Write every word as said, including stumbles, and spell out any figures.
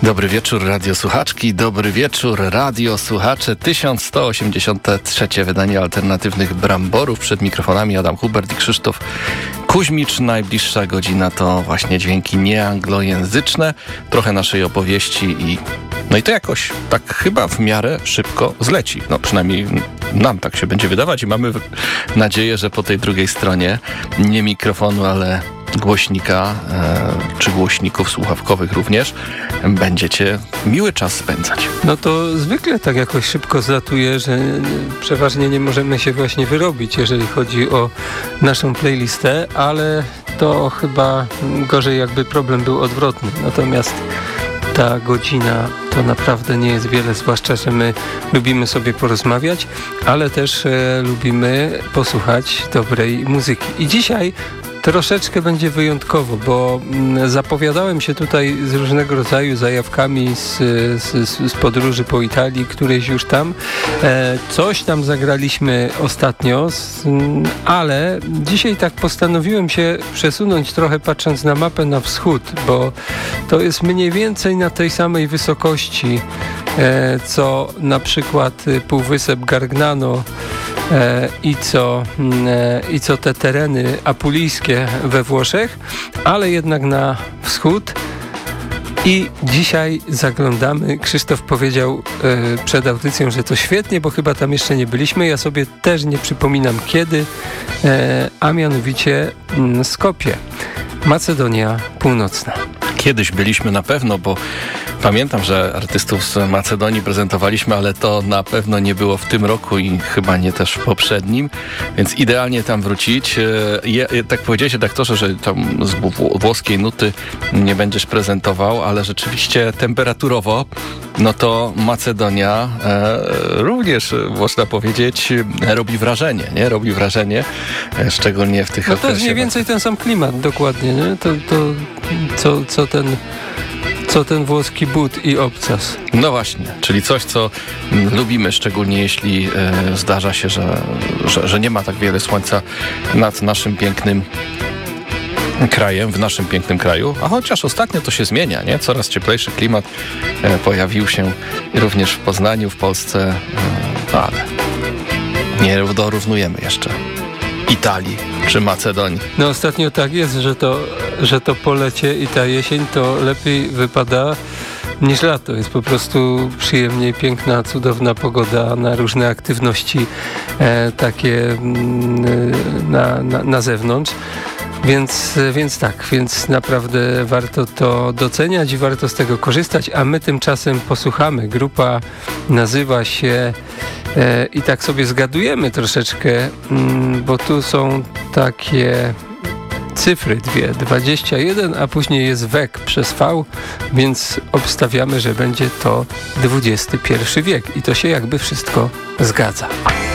Dobry wieczór, radiosłuchaczki, dobry wieczór, radiosłuchacze. tysiąc sto osiemdziesiąte trzecie wydanie alternatywnych Bramborów. Przed mikrofonami Adam Hubert i Krzysztof Kuźmicz. Najbliższa godzina to właśnie dźwięki nieanglojęzyczne, trochę naszej opowieści i no i to jakoś tak chyba w miarę szybko zleci. No przynajmniej nam tak się będzie wydawać i mamy nadzieję, że po tej drugiej stronie nie mikrofonu, ale głośnika, e, czy głośników słuchawkowych również, będziecie miły czas spędzać. No to zwykle tak jakoś szybko zlatuje, że przeważnie nie możemy się właśnie wyrobić, jeżeli chodzi o naszą playlistę, ale to chyba gorzej jakby problem był odwrotny. Natomiast ta godzina to naprawdę nie jest wiele, zwłaszcza, że my lubimy sobie porozmawiać, ale też e, lubimy posłuchać dobrej muzyki. I dzisiaj troszeczkę będzie wyjątkowo, bo zapowiadałem się tutaj z różnego rodzaju zajawkami z, z, z podróży po Italii, którejś już tam. E, coś tam zagraliśmy ostatnio, z, ale dzisiaj tak postanowiłem się przesunąć trochę, patrząc na mapę na wschód, bo to jest mniej więcej na tej samej wysokości, e, co na przykład Półwysep Gargnano e, i, co, e, i co te tereny apulijskie we Włoszech, ale jednak na wschód. I dzisiaj zaglądamy. Krzysztof powiedział e, przed audycją, że to świetnie, bo chyba tam jeszcze nie byliśmy. Ja sobie też nie przypominam kiedy, e, a mianowicie m, Skopje, Macedonia Północna. Kiedyś byliśmy na pewno, bo pamiętam, że artystów z Macedonii prezentowaliśmy, ale to na pewno nie było w tym roku i chyba nie też w poprzednim, więc idealnie tam wrócić. Je, tak powiedziałeś, redaktorze, że tam z włoskiej nuty nie będziesz prezentował, ale rzeczywiście temperaturowo, no to Macedonia e, również, można powiedzieć, robi wrażenie, nie? Robi wrażenie, e, szczególnie w tych No to jest mniej więcej ten sam klimat, dokładnie, nie? To, to co, co ten... Co ten włoski but i obcas. No właśnie, czyli coś, co m, lubimy, szczególnie jeśli e, zdarza się, że, że, że nie ma tak wiele słońca nad naszym pięknym krajem, w naszym pięknym kraju, a chociaż ostatnio to się zmienia, nie? Coraz cieplejszy klimat e, pojawił się również w Poznaniu, w Polsce, e, ale nie dorównujemy jeszcze Italii czy Macedonii. No ostatnio tak jest, że to, że to polecie i ta jesień to lepiej wypada niż lato. Jest po prostu przyjemniej, piękna, cudowna pogoda na różne aktywności e, takie mm, na, na, na zewnątrz. Więc, więc tak, więc naprawdę warto to doceniać i warto z tego korzystać, a my tymczasem posłuchamy. Grupa nazywa się e, i tak sobie zgadujemy troszeczkę, mm, bo tu są takie cyfry dwie, dwadzieścia jeden, a później jest wek przez V, więc obstawiamy, że będzie to dwudziesty pierwszy wiek i to się jakby wszystko zgadza.